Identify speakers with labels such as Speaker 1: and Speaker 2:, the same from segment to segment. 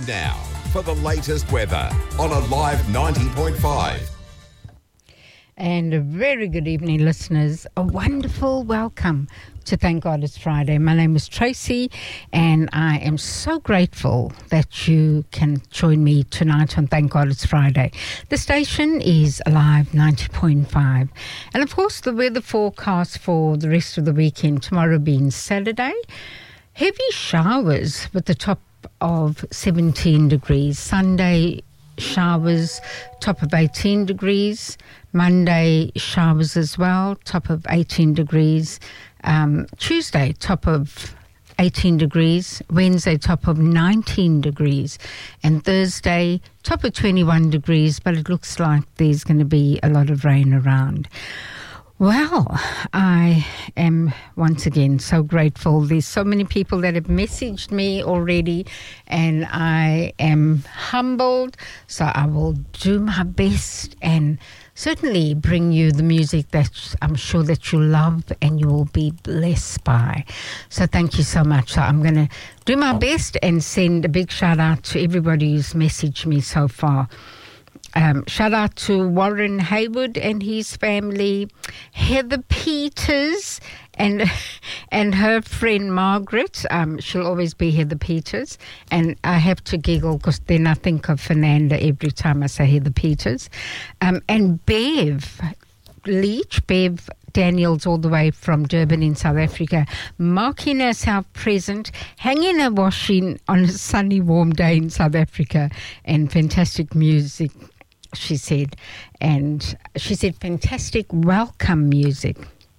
Speaker 1: Time now for the latest weather on Alive 90.5.
Speaker 2: And a very good evening, listeners. A wonderful welcome to Thank God It's Friday. My name is Tracy, and I am so grateful that you can join me tonight on Thank God It's Friday. The station is Alive 90.5. And, of course, the weather forecast for the rest of the weekend, tomorrow being Saturday, heavy showers with the top of 17 degrees. Sunday, showers, top of 18 degrees. Monday, showers as well, top of 18 degrees. Tuesday, top of 18 degrees. Wednesday, top of 19 degrees. And Thursday, top of 21 degrees, but it looks like there's going to be a lot of rain around. Well, I am once again so grateful. There's so many people that have messaged me already, and I am humbled. So I will do my best and certainly bring you the music that I'm sure that you love and you will be blessed by. So thank you so much. So I'm going to do my best and send a big shout out to everybody who's messaged me so far. Shout out to Warren Haywood and his family, Heather Peters and her friend Margaret. She'll always be Heather Peters. And I have to giggle because then I think of Fernanda every time I say Heather Peters. And Bev Leach, Bev Daniels, all the way from Durban in South Africa, marking herself present, hanging her washing on a sunny, warm day in South Africa, and fantastic music, she said. And she said fantastic welcome music.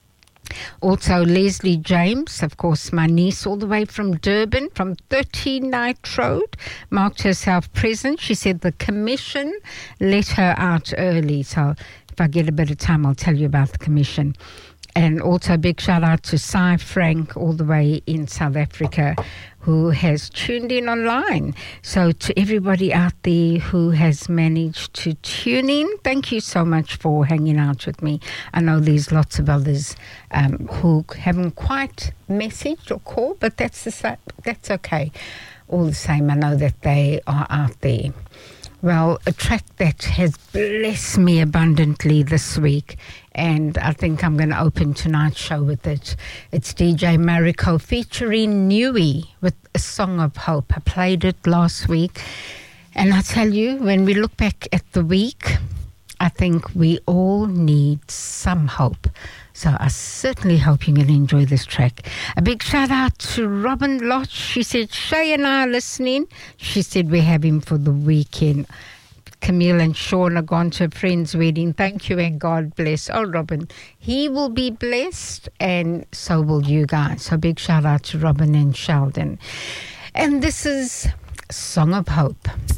Speaker 2: Also, Leslie James, of course, my niece, all the way from Durban, from 13 Knight Road, marked herself present. She said the commission let her out early. So if I get a bit of time, I'll tell you about the commission. And also a big shout out to Cy Frank, all the way in South Africa, who has tuned in online. So to everybody out there who has managed to tune in, thank you so much for hanging out with me. I know there's lots of others who haven't quite messaged or called, but that's okay. All the same, I know that they are out there. Well, a track that has blessed me abundantly this week, and I think I'm going to open tonight's show with it. It's DJ Mariko featuring Nui with A Song of Hope. I played it last week, and I tell you, when we look back at the week, I think we all need some hope. So I certainly hope you're going to enjoy this track. A big shout out to Robin Lodge. She said, Shay and I are listening. She said we have him for the weekend. Camille and Sean are gone to a friend's wedding. Thank you and God bless. Oh, Robin, he will be blessed and so will you guys. So big shout out to Robin and Sheldon. And this is Song of Hope.